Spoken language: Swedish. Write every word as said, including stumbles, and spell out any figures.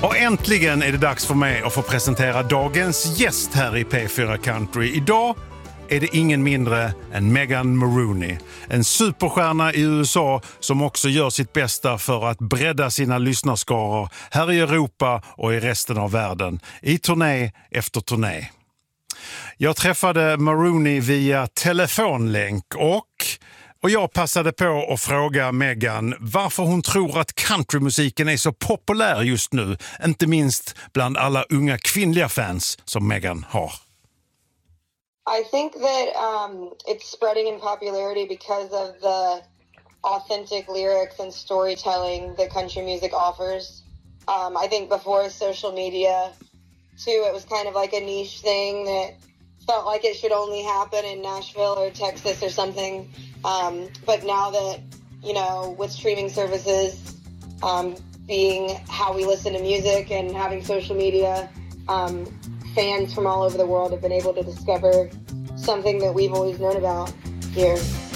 Och äntligen är det dags för mig att få presentera dagens gäst här i P fyra Country. Idag är det ingen mindre än Megan Maroney. En superstjärna i U S A som också gör sitt bästa för att bredda sina lyssnarskaror här i Europa och i resten av världen. I turné efter turné. Jag träffade Maroney via telefonlänk och... Och jag passade på att fråga Megan varför hon tror att countrymusiken är så populär just nu. Inte minst bland alla unga kvinnliga fans som Megan har. I think that um, it's spreading in popularity because of the authentic lyrics and storytelling that country music offers. Um, I think before social media, too, it was kind of like a niche thing that felt like it should only happen in Nashville or Texas or something. Um, but now that, you know, with streaming services um, being how we listen to music and having social media, um, fans from all over the world have been able to discover something that we've always known about here.